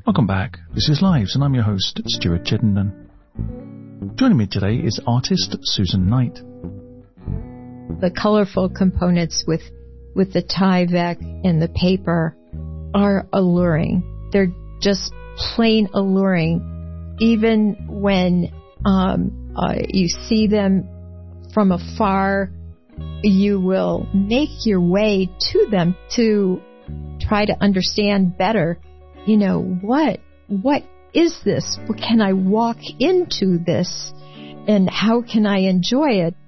Welcome back. This is Lives, and I'm your host, Stuart Chittenden. Joining me today is artist Susan Knight. The colorful components with the Tyvek and the paper are alluring. They're just plain alluring. Even when you see them from afar, you will make your way to them to try to understand better, what is this? Can I walk into this? And how can I enjoy it?